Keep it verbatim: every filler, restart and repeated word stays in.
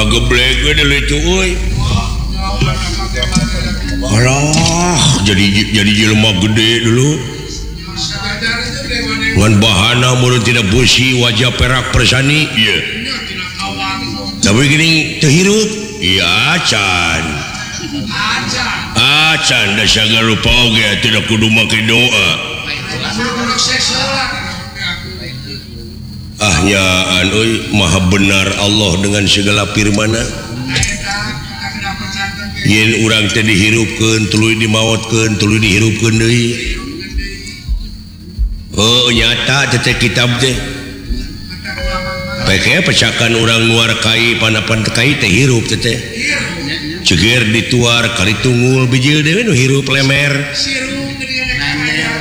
ngageblek deui itu euy. Alah, jadi jadi jelema gede dulu. Ngan bahana mulut tidak besi wajah perak persani. Iya. Tapi gini teu hirup. Iya can. Acan da sagala rupa oge tidak kudu make doa. Ah nyaan euy maha benar Allah dengan segala firman-Na. Yen urang teh dihirupkeun tuluy dimaotkeun tuluy dihirupkeun deui. Oh nyata teh kitab teh. Pake pecakan urang nuar kai panapan kai teh hirup teh. Ceger dituar kali tunggul bijil dewe nu hirup lemer.